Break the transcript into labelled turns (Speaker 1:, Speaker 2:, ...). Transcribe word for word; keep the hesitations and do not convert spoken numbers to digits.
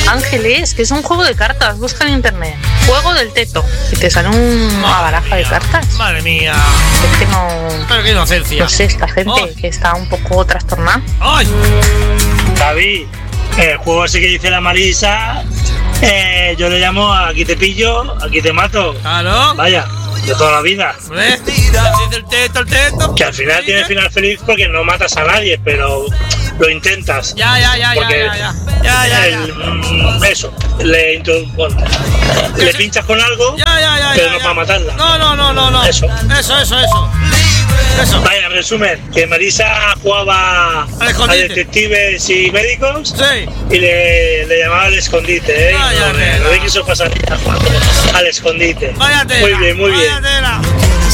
Speaker 1: Ángeles, que es un juego de cartas. Busca en internet. Juego del teto. Y te sale una
Speaker 2: Madre
Speaker 1: baraja
Speaker 2: mía.
Speaker 1: de cartas.
Speaker 2: Madre mía.
Speaker 1: Es que no...
Speaker 2: Pero qué inocencia.
Speaker 1: No sé, esta gente
Speaker 2: Oh.
Speaker 1: que está un poco trastornada.
Speaker 2: ¡Ay!
Speaker 3: David, el juego ese que dice la Marisa, eh, yo le llamo aquí te pillo, aquí te mato.
Speaker 2: Claro.
Speaker 3: Vaya, de toda la vida.
Speaker 2: ¿Ves? Dice el teto, el teto.
Speaker 3: Que al final tiene final feliz porque no matas a nadie, pero lo intentas.
Speaker 2: Ya, ya, ya, ya,
Speaker 3: Porque
Speaker 2: ya, ya. Ya, ya, ya.
Speaker 3: el- mm, eso, le, introdu- bueno, le pinchas con algo,
Speaker 2: Ya, ya, ya,
Speaker 3: pero
Speaker 2: ya,
Speaker 3: no
Speaker 2: ya.
Speaker 3: para matarla.
Speaker 2: No, no, no, no, no.
Speaker 3: Eso.
Speaker 2: Eso, eso, eso. Eso.
Speaker 3: Vaya, en resumen, que Marisa jugaba
Speaker 2: Al
Speaker 3: a
Speaker 2: escondite.
Speaker 3: detectives y médicos
Speaker 2: Sí.
Speaker 3: y le, le llamaba al escondite, ¿eh?
Speaker 2: Vaya
Speaker 3: no,
Speaker 2: tela.
Speaker 3: no, no hay que eso pasaría jugando al escondite.
Speaker 2: Vaya tela.
Speaker 3: Muy bien, muy bien.
Speaker 2: Vaya tela.